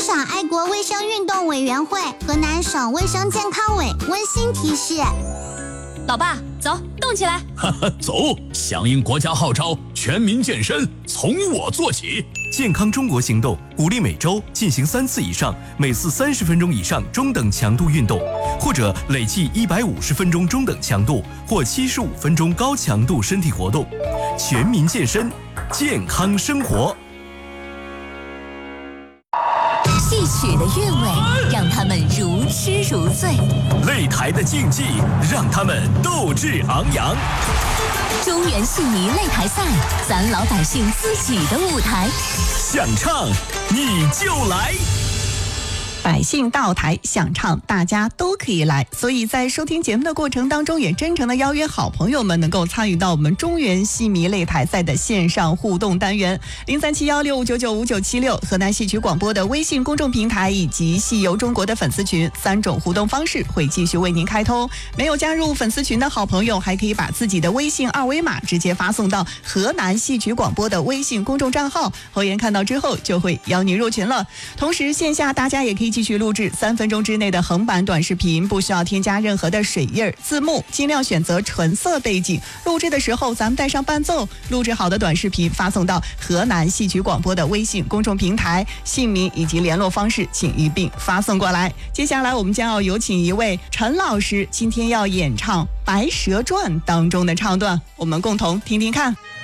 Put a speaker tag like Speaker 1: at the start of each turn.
Speaker 1: 场爱国卫生运动委员会、河南省卫生健康委温馨提示。
Speaker 2: 老爸，走，动起来！
Speaker 3: 走，响应国家号召，全民健身，从我做起。
Speaker 4: 健康中国行动鼓励每周进行3次以上，每次30分钟以上中等强度运动，或者累计150分钟中等强度或75分钟高强度身体活动。全民健身，健康生活。
Speaker 5: 戏曲的韵味让他们如痴如醉，
Speaker 4: 擂台的竞技让他们斗志昂扬。
Speaker 5: 中原戏迷擂台赛，咱老百姓自己的舞台，
Speaker 4: 想唱你就来。
Speaker 6: 百姓到台想唱，大家都可以来。所以在收听节目的过程当中，也真诚的邀约好朋友们能够参与到我们中原戏迷擂台赛的线上互动单元037165995976，河南戏曲广播的微信公众平台以及戏游中国的粉丝群，3种互动方式会继续为您开通。没有加入粉丝群的好朋友，还可以把自己的微信2维码直接发送到河南戏曲广播的微信公众账号，侯岩看到之后就会邀你入群了。同时线下大家也可以继续录制3分钟之内的横版短视频，不需要添加任何的水印字幕，尽量选择纯色背景。录制的时候咱们带上伴奏，录制好的短视频发送到河南戏曲广播的微信公众平台，姓名以及联络方式请一并发送过来。接下来我们将要有请一位陈老师，今天要演唱《白蛇传》当中的唱段，我们共同听听看。